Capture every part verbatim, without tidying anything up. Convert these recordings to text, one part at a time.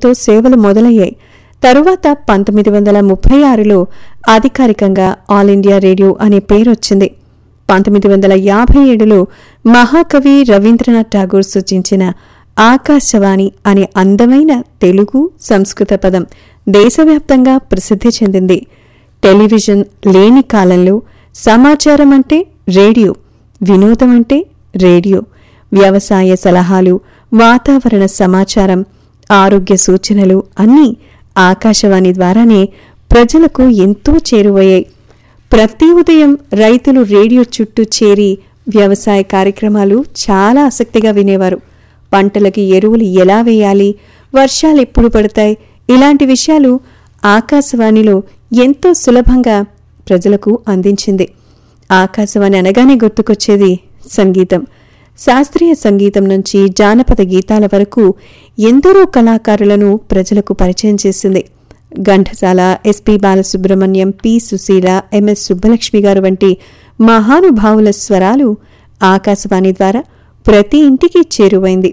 పేరుతో సేవలు మొదలయ్యాయి. తరువాత పంతొమ్మిది వందల ముప్పై ఆరులో అధికారికంగా ఆల్ ఇండియా రేడియో అనే పేరొచ్చింది. పంతొమ్మిది వందల యాభై ఏడులో మహాకవి రవీంద్రనాథ్ ఠాగూర్ సూచించిన ఆకాశవాణి అనే అందమైన తెలుగు సంస్కృత పదం దేశవ్యాప్తంగా ప్రసిద్ధి చెందింది. టెలివిజన్ లేని కాలంలో సమాచారం అంటే రేడియో, వినోదం అంటే రేడియో, వ్యవసాయ సలహాలు, వాతావరణ సమాచారం, ఆరోగ్య సూచనలు అన్నీ ఆకాశవాణి ద్వారానే ప్రజలకు ఎంతో చేరువయ్యాయి. ప్రతి ఉదయం రైతులు రేడియో చుట్టూ చేరి వ్యవసాయ కార్యక్రమాలు చాలా ఆసక్తిగా వినేవారు. పంటలకి ఎరువులు ఎలా వేయాలి, వర్షాలు ఎప్పుడు పడతాయి, ఇలాంటి విషయాలు ఆకాశవాణిలో ఎంతో సులభంగా ప్రజలకు అందించింది. ఆకాశవాణి అనగానే గుర్తుకొచ్చేది సంగీతం. శాస్త్రీయ సంగీతం నుంచి జానపద గీతాల వరకు ఎందరో కళాకారులను ప్రజలకు పరిచయం చేసింది. Ghantasala, SP Balasubrahmanyam, P Susheela, MS Subbalakshmi గారు వంటి మహానుభావుల స్వరాలు ఆకాశవాణి ద్వారా ప్రతి ఇంటికి చేరువైంది.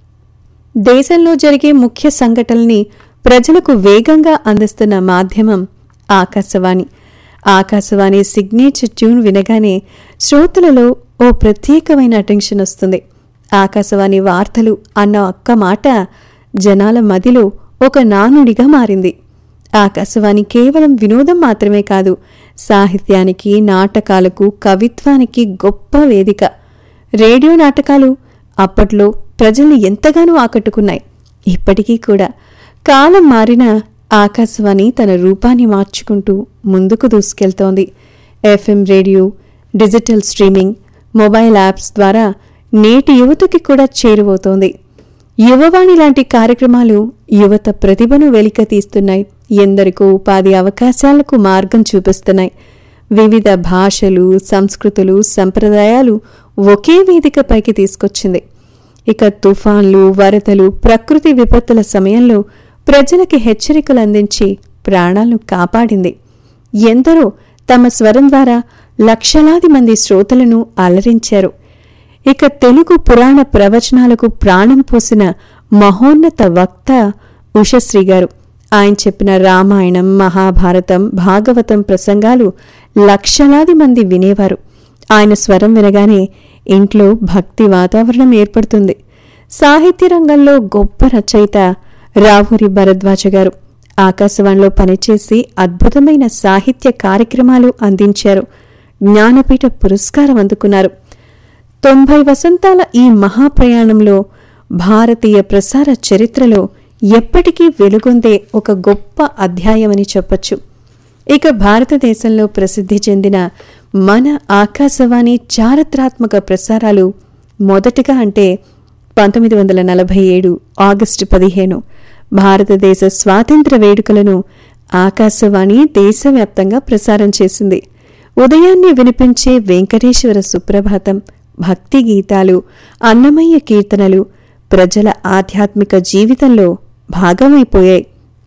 దేశంలో జరిగే ముఖ్య సంఘటనల్ని ప్రజలకు వేగంగా అందిస్తున్న మాధ్యమం ఆకాశవాణి. ఆకాశవాణి సిగ్నేచర్ ట్యూన్ వినగానే శ్రోతలలో ఓ ప్రత్యేకమైన అటెన్షన్ వస్తుంది. ఆకాశవాణి వార్తలు అన్న ఒక్క మాట జనాల మదిలో ఒక నానుడిగా మారింది. ఆకాశవాణి కేవలం వినోదం మాత్రమే కాదు, సాహిత్యానికి, నాటకాలకు, కవిత్వానికి గొప్ప వేదిక. రేడియో నాటకాలు అప్పట్లో ప్రజల్ని ఎంతగానో ఆకట్టుకున్నాయి. ఇప్పటికీ కూడా కాలం మారినా ఆకాశవాణి తన రూపాన్ని మార్చుకుంటూ ముందుకు దూసుకెళ్తోంది. FM radio, digital streaming, mobile apps ద్వారా నేటి యువతకి కూడా చేరువవుతోంది. యువవాణి లాంటి కార్యక్రమాలు యువత ప్రతిభను వెలికి తీస్తున్నాయి. ఎందరికో ఉపాధి అవకాశాలకు మార్గం చూపిస్తున్నాయి. వివిధ భాషలు, సంస్కృతులు, సంప్రదాయాలు ఒకే వేదికపైకి తీసుకొచ్చింది. ఇక తుఫాన్లు, వరదలు, ప్రకృతి విపత్తుల సమయంలో ప్రజలకి హెచ్చరికలు అందించి ప్రాణాలను కాపాడింది. ఎందరో తమ స్వరం ద్వారా లక్షలాది మంది శ్రోతలను అలరించారు. ఇక తెలుగు పురాణ ప్రవచనాలకు ప్రాణం పోసిన మహోన్నత వక్త ఉషశ్రీ గారు. ఆయన చెప్పిన రామాయణం, మహాభారతం, భాగవతం ప్రసంగాలు లక్షలాది మంది వినేవారు. ఆయన స్వరం వినగానే ఇంట్లో భక్తి వాతావరణం ఏర్పడుతుంది. సాహిత్య రంగంలో గొప్ప రచయిత రావూరి భరద్వాజ గారు ఆకాశవాణిలో పనిచేసి అద్భుతమైన సాహిత్య కార్యక్రమాలు అందించారు. జ్ఞానపీఠ పురస్కారం అందుకున్నారు. తొంభై వసంతాల ఈ మహాప్రయాణంలో భారతీయ ప్రసార చరిత్రలో ఎప్పటికీ వెలుగొందే ఒక గొప్ప అధ్యాయమని చెప్పొచ్చు. ఇక భారతదేశంలో ప్రసిద్ధి చెందిన మన ఆకాశవాణి చారిత్రాత్మక ప్రసారాలు మొదటగా అంటే పంతొమ్మిది వందల నలభై ఏడు ఆగస్టు పదిహేను భారతదేశ స్వాతంత్ర వేడుకలను ఆకాశవాణి దేశవ్యాప్తంగా ప్రసారం చేసింది. ఉదయాన్నే వినిపించే వెంకటేశ్వర సుప్రభాతం, భక్తి గీతాలు, అన్నమయ్య కీర్తనలు ప్రజల ఆధ్యాత్మిక జీవితంలో భాగమైపోయాయి.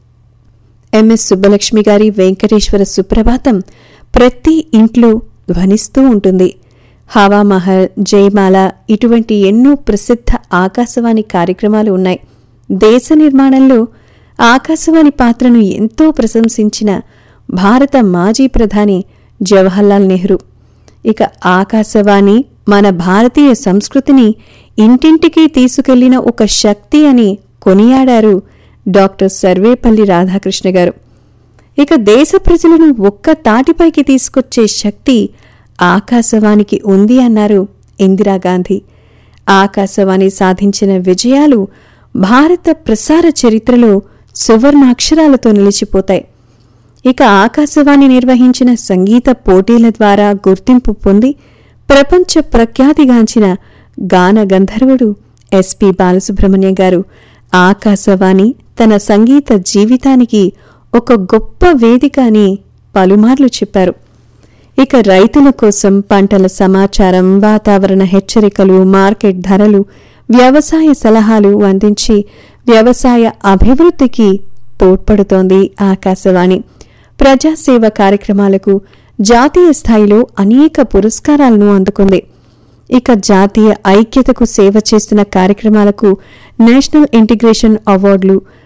ఎంఎస్ సుబ్బలక్ష్మి గారి వెంకటేశ్వర సుప్రభాతం ప్రతి ఇంట్లో ధ్వనిస్తూ ఉంటుంది. హవామహల్, జయమాల ఇటువంటి ఎన్నో ప్రసిద్ధ ఆకాశవాణి కార్యక్రమాలు ఉన్నాయి. దేశ నిర్మాణంలో ఆకాశవాణి పాత్రను ఎంతో ప్రశంసించిన భారత మాజీ ప్రధాని జవహర్లాల్ నెహ్రూ. ఇక ఆకాశవాణి మన భారతీయ సంస్కృతిని ఇంటింటికి తీసుకెళ్లిన ఒక శక్తి అని కొనియాడారు డాక్టర్ సర్వేపల్లి రాధాకృష్ణ గారు. ఇక దేశ ప్రజలను ఒక్క తాటిపైకి తీసుకొచ్చే శక్తి ఆకాశవాణికి ఉంది అన్నారు ఇందిరాగాంధీ. ఆకాశవాణి సాధించిన విజయాలు భారత ప్రసార చరిత్రలో సువర్ణాక్షరాలతో నిలిచిపోతాయి. ఇక ఆకాశవాణి నిర్వహించిన సంగీత పోటీల ద్వారా గుర్తింపు పొంది ప్రపంచ ప్రఖ్యాతిగాంచిన గాన గంధర్వుడు ఎస్పి బాలసుబ్రహ్మణ్యం గారు ఆకాశవాణి తన సంగీత జీవితానికి ఒక గొప్ప వేదిక అని పలుమార్లు చెప్పారు. ఇక రైతుల కోసం పంటల సమాచారం, వాతావరణ హెచ్చరికలు, మార్కెట్ ధరలు, వ్యవసాయ సలహాలు అందించి వ్యవసాయ అభివృద్ధికి తోడ్పడుతోంది ఆకాశవాణి. ప్రజాసేవ కార్యక్రమాలకు జాతీయ స్థాయిలో అనేక పురస్కారాలను అందుకుంది. ఇక జాతీయ ఐక్యతకు సేవ చేస్తున్న కార్యక్రమాలకు నేషనల్ ఇంటిగ్రేషన్ అవార్డులు,